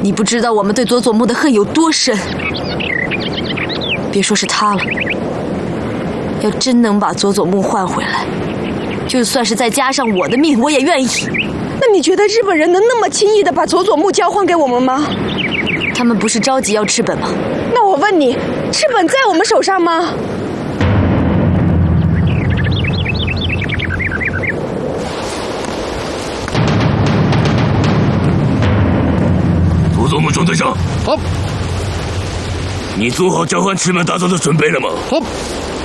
你不知道我们对佐佐木的恨有多深。别说是他了，要真能把佐佐木换回来，就算是再加上我的命，我也愿意。 那你觉得日本人能那么轻易地把佐佐木交换给我们吗？ 他们不是着急要赤本吗？ 那我问你，赤本在我们手上吗？ 佐佐木中队长， 好， 你做好交换赤本大佐的准备了吗？ 好。